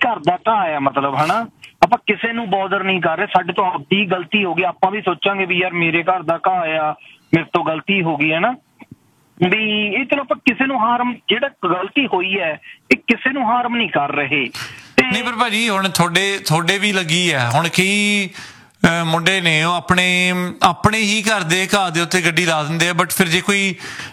ਘਰ ਦਾ ਘਾਹ ਆ ਮਤਲਬ, ਹਨਾ ਆਪਾਂ ਕਿਸੇ ਨੂੰ ਬੋਦਰ ਨਹੀਂ ਕਰ ਰਹੇ, ਸਾਡੇ ਤੋਂ ਆਪਦੀ ਗਲਤੀ ਹੋ ਗਈ, ਆਪਾਂ ਵੀ ਸੋਚਾਂਗੇ ਵੀ ਯਾਰ ਮੇਰੇ ਘਰ ਦਾ ਘਾਹ ਆ, ਮੇਰੇ ਤੋਂ ਗਲਤੀ ਹੋ ਗਈ ਹੈ ਨਾ, ਵੀ ਇਹ ਚਲੋ ਆਪਾਂ ਕਿਸੇ ਨੂੰ ਹਾਰਮ, ਜਿਹੜਾ ਗਲਤੀ ਹੋਈ ਹੈ ਇਹ ਕਿਸੇ ਨੂੰ ਹਾਰਮ ਨਹੀਂ ਕਰ ਰਹੇ। ਨਹੀਂ ਪਰ ਭਾਜੀ ਹੁਣ ਤੁਹਾਡੇ ਵੀ ਲੱਗੀ ਹੈ, ਹੁਣ ਕਈ ਮੁੰਡੇ ਨੇ ਉਹ ਆਪਣੇ ਹੀ ਘਰ ਦੇ ਘਾਹ ਦੇ ਉੱਤੇ ਗੱਡੀ ਲਾ ਦਿੰਦੇ ਆ, ਬਟ ਫਿਰ ਜੇ ਕੋਈ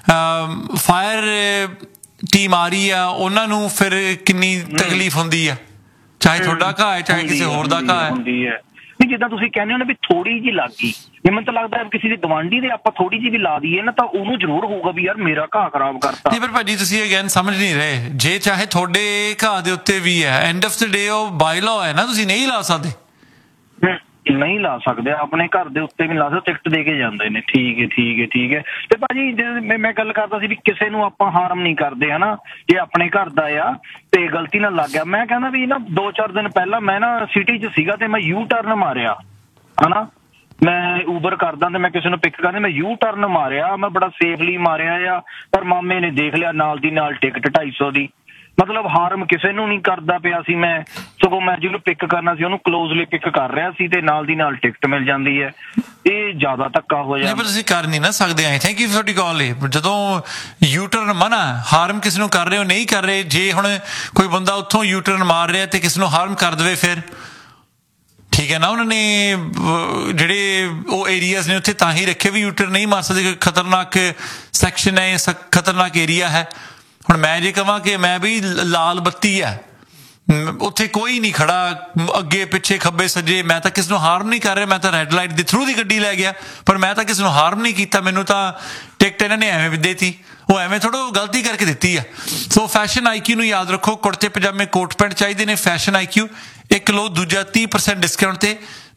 ਫਾਇਰ ਟੀਮ ਆ ਰਹੀ ਆ ਉਹਨਾਂ ਨੂੰ ਫਿਰ ਕਿੰਨੀ ਤਕਲੀਫ ਹੁੰਦੀ ਆ, ਚਾਹੇ ਤੁਹਾਡਾ ਘਾਹ ਹੈ ਚਾਹੇ ਕਿਸੇ ਹੋਰ ਦਾ ਘਾਹ ਹੈ। ਜਿੱਦਾਂ ਤੁਸੀਂ ਕਹਿੰਦੇ ਹੋ ਨਾ ਵੀ ਥੋੜੀ ਜਿਹੀ ਲੱਗ ਗਈ, ਮੈਨੂੰ ਤਾਂ ਲੱਗਦਾ ਕਿਸੇ ਦੇ ਗਵਾਂਢੀ ਦੇ ਆਪਾਂ ਥੋੜੀ ਜਿਹੀ ਵੀ ਲਾ ਦਈਏ ਨਾ ਤਾਂ ਉਹਨੂੰ ਜ਼ਰੂਰ ਹੋਊਗਾ ਵੀ ਯਾਰ ਮੇਰਾ ਘਾਹ ਖਰਾਬ ਕਰਤਾ। ਨਹੀਂ ਪਰ ਭਾਜੀ ਤੁਸੀਂ ਅਗੇਨ ਸਮਝ ਨਹੀਂ ਰਹੇ, ਜੇ ਚਾਹੇ ਤੁਹਾਡੇ ਘਾਹ ਦੇ ਉੱਤੇ ਵੀ ਹੈ, ਐਂਡ ਆਫ ਦ ਡੇ ਉਹ ਬਾਈ ਲਾਅ ਹੈ ਨਾ, ਤੁਸੀਂ ਨਹੀਂ ਲਾ ਸਕਦੇ। ਨਹੀਂ ਲਾ ਸਕਦੇ, ਆਪਣੇ ਘਰ ਦੇ ਉੱਤੇ ਵੀ ਲਾ ਸਕਦੇ, ਟਿਕਟ ਦੇ ਕੇ ਜਾਂਦੇ ਨੇ। ਠੀਕ ਹੈ। ਤੇ ਭਾਜੀ ਮੈਂ ਗੱਲ ਕਰਦਾ ਸੀ ਵੀ ਕਿਸੇ ਨੂੰ ਆਪਾਂ ਹਾਰਮ ਨਹੀਂ ਕਰਦੇ ਹਨਾ, ਜੇ ਆਪਣੇ ਘਰ ਦਾ ਆ ਤੇ ਗਲਤੀ ਨਾਲ ਲੱਗ ਗਿਆ। ਮੈਂ ਕਹਿੰਦਾ ਵੀ ਨਾ 2-4 ਦਿਨ ਪਹਿਲਾਂ ਮੈਂ ਨਾ ਸਿਟੀ 'ਚ ਸੀਗਾ ਤੇ ਮੈਂ ਯੂ ਟਰਨ ਮਾਰਿਆ ਹਨਾ, ਮੈਂ ਊਬਰ ਕਰਦਾ ਤੇ ਮੈਂ ਕਿਸੇ ਨੂੰ ਪਿਕ ਕਰਦਾ, ਮੈਂ ਯੂ ਟਰਨ ਮਾਰਿਆ, ਮੈਂ ਬੜਾ ਸੇਫਲੀ ਮਾਰਿਆ ਆ, ਪਰ ਮਾਮੇ ਨੇ ਦੇਖ ਲਿਆ, ਨਾਲ ਦੀ ਨਾਲ ਟਿਕਟ 250 ਦੀ। ਮਤਲਬ ਹਾਰਮ ਕਿਸੇ ਨੂੰ ਨਹੀਂ ਕਰਦਾ ਪਿਆ ਸੀ ਮੈਂ, ਸਗੋਂ ਮੈਂ ਜਿਹਨੂੰ ਪਿਕ ਕਰਨਾ ਸੀ ਉਹਨੂੰ ਕਲੋਜ਼ਲੀ ਪਿਕ ਕਰ ਰਿਹਾ ਸੀ ਤੇ ਨਾਲ ਦੀ ਨਾਲ ਟਿਕਟ ਮਿਲ ਜਾਂਦੀ ਹੈ। ਇਹ ਜ਼ਿਆਦਾ ਧੱਕਾ ਹੋ ਜਾਂਦਾ। ਪਰ ਤੁਸੀਂ ਕਰ ਨਹੀਂ ਨਾ ਸਕਦੇ ਐ। ਥੈਂਕ ਯੂ ਫॉर ਤੁਹਾਡੀ ਕਾਲ। ਜਦੋਂ ਯੂ ਟਰਨ ਮਨਾ, ਹਾਰਮ ਕਿਸੇ ਨੂੰ ਕਰ ਰਹੇ ਹੋ ਨਹੀਂ ਕਰ ਰਹੇ, ਜੇ ਹੁਣ ਕੋਈ ਬੰਦਾ ਉੱਥੋਂ ਯੂ ਟਰਨ ਮਾਰ ਰਿਹਾ ਤੇ ਕਿਸੇ ਨੂੰ ਹਾਰਮ ਕਰ ਦੇਵੇ ਫਿਰ ਠੀਕ ਹੈ ਨਾ, ਉਹਨਾਂ ਨੇ ਜਿਹੜੇ ਉਹ ਏਰੀਆਜ਼ ਨੇ ਉੱਥੇ ਤਾਂ ਹੀ ਰੱਖੇ ਵੀ ਯੂ ਟਰਨ ਨਹੀਂ ਮਾਰ ਸਕਦੇ, ਖਤਰਨਾਕ ਸੈਕਸ਼ਨ ਹੈ, ਖਤਰਨਾਕ ਏਰੀਆ ਹੈ। ਹੁਣ ਮੈਂ ਜੇ ਕਹਾਂ ਕਿ ਮੈਂ ਵੀ ਲਾਲ ਬੱਤੀ ਹੈ, ਉੱਥੇ ਕੋਈ ਨਹੀਂ ਖੜਾ ਅੱਗੇ ਪਿੱਛੇ ਖੱਬੇ ਸੱਜੇ, ਮੈਂ ਤਾਂ ਕਿਸੇ ਨੂੰ ਹਾਰਮ ਨਹੀਂ ਕਰ ਰਿਹਾ, ਮੈਂ ਤਾਂ ਰੈੱਡ ਲਾਈਟ ਦੇ ਥਰੂ ਦੀ ਗੱਡੀ ਲੈ ਗਿਆ, ਪਰ ਮੈਂ ਤਾਂ ਕਿਸੇ ਨੂੰ ਹਾਰਮ ਨਹੀਂ ਕੀਤਾ, ਮੈਨੂੰ ਤਾਂ ਟਿਕਟ ਇਹਨਾਂ ਨੇ ਐਵੇਂ ਦਿੱਤੀ, ਉਹ ਐਵੇਂ ਥੋੜ੍ਹਾ ਗਲਤੀ ਕਰਕੇ ਦਿੱਤੀ ਆ। ਸੋ ਫੈਸ਼ਨ ਆਈਕਿਊ ਨੂੰ ਯਾਦ ਰੱਖੋ, ਕੁੜਤੇ ਪਜਾਮੇ ਕੋਟ ਪੈਂਟ ਚਾਹੀਦੇ ਨੇ, ਫੈਸ਼ਨ ਆਈਕਿਊ ਇੱਕ ਲਓ, ਦੂਜਾ 30% ਡਿਸਕਾਊਂਟ ਤੇ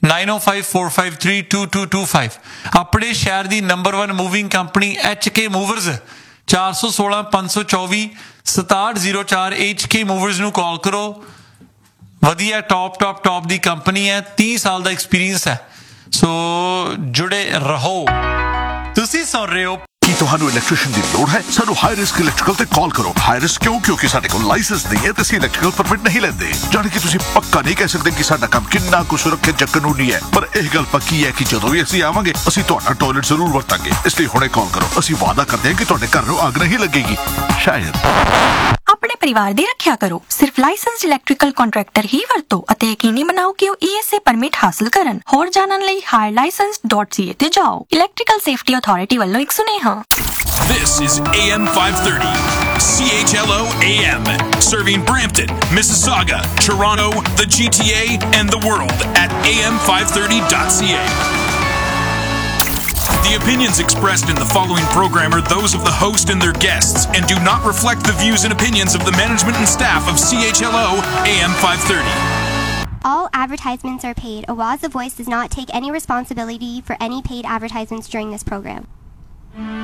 9054532225। ਆਪਣੇ ਸ਼ਹਿਰ ਦੀ number 1 moving company HK ਮੂਵਰਜ਼ 416 524 6704 HK ਮੂਵਰਜ਼ ਨੂੰ ਕਾਲ ਕਰੋ। ਵਧੀਆ ਟੌਪ ਦੀ ਕੰਪਨੀ ਹੈ, 30 ਸਾਲ ਦਾ ਐਕਸਪੀਰੀਅੰਸ ਹੈ, ਸੋ ਜੁੜੇ ਰਹੋ। ਤੁਸੀਂ ਸੁਣ ਰਹੇ ਹੋ ਕੀ ਤੁਹਾਨੂੰ ਇਲੈਕਟ੍ਰੀਸ਼ੀਅਨ ਦੀ ਲੋੜ ਹੈ? ਸਾਨੂੰ ਹਾਈ ਰਿਸਕ ਇਲੈਕਟ੍ਰੀਕਲ ਤੇ ਕਾਲ ਕਰੋ। ਹਾਈ ਰਿਸਕ ਕਿਉਂ? ਕਿਉਂਕਿ ਸਾਡੇ ਕੋਲ ਲਾਇਸੈਂਸ ਨਹੀਂ ਹੈ ਤੇ ਅਸੀਂ ਇਲੈਕਟ੍ਰੀਕਲ ਪਰਮਿਟ ਨਹੀਂ ਲੈਂਦੇ, ਜਾਣੀ ਕਿ ਤੁਸੀਂ ਪੱਕਾ ਨਹੀਂ ਕਹਿ ਸਕਦੇ ਕਿ ਸਾਡਾ ਕੰਮ ਕਿੰਨਾ ਕੁ ਸੁਰੱਖਿਅਤ ਜਾਂ ਕਾਨੂੰਨੀ ਹੈ, ਪਰ ਇਹ ਗੱਲ ਪੱਕੀ ਹੈ ਕਿ ਜਦੋਂ ਵੀ ਅਸੀਂ ਆਵਾਂਗੇ ਅਸੀਂ ਤੁਹਾਡਾ ਟਾਇਲਟ ਜ਼ਰੂਰ ਵਰਤਾਂਗੇ, ਇਸ ਲਈ ਹੁਣੇ ਕਾਲ ਕਰੋ। ਅਸੀਂ ਵਾਅਦਾ ਕਰਦੇ ਹਾਂ ਕਿ ਤੁਹਾਡੇ ਘਰ ਨੂੰ ਅੱਗ ਨਹੀਂ ਲੱਗੇਗੀ। ਸ਼ਾਇਦ ਆਪਣੇ ਪਰਿਵਾਰ ਦੀ ਰੱਖਿਆ ਕਰੋ, ਸਿਰਫ ਲਾਇਸੈਂਸਡ ਇਲੈਕਟ੍ਰੀਕਲ ਕੰਟਰੈਕਟਰ ਹੀ ਵਰਤੋ ਅਤੇ ਯਕੀਨੀ ਬਣਾਓ ਕਿ ਉਹ ESA ਪਰਮਿਟ ਹਾਸਲ ਕਰਨ। ਹੋਰ ਜਾਣਨ ਲਈ higherlicense.ca ਤੇ ਜਾਓ। ਇਲੈਕਟ੍ਰੀਕਲ ਸੇਫਟੀ ਅਥਾਰਟੀ ਵੱਲੋਂ ਇੱਕ ਸੁਨੇਹਾ। This is AM 530, CHLO AM, serving Brampton, Mississauga, Toronto, the GTA, and the world at am530.ca. The opinions expressed in the following program are those of the host and their guests and do not reflect the views and opinions of the management and staff of CHLO AM 530. All advertisements are paid. Awaza Voice does not take any responsibility for any paid advertisements during this program.